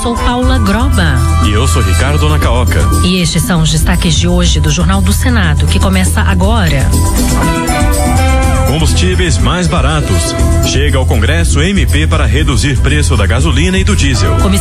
sou Paula Groba. E eu sou Ricardo Nacaoca. E estes são os destaques de hoje do Jornal do Senado, que começa agora. Combustíveis mais baratos. Chega ao Congresso MP para reduzir preço da gasolina e do diesel.